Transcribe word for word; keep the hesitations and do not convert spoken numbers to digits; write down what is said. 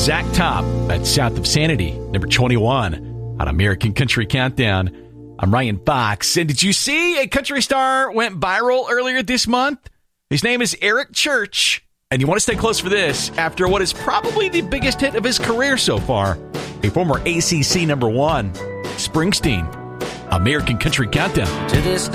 Zach Top, that's South of Sanity, number twenty-one on American Country Countdown. I'm Ryan Fox. And did you see a country star went viral earlier this month? His name is Eric Church. And you want to stay close for this after what is probably the biggest hit of his career so far. A former A C C number one, Springsteen, American Country Countdown. To this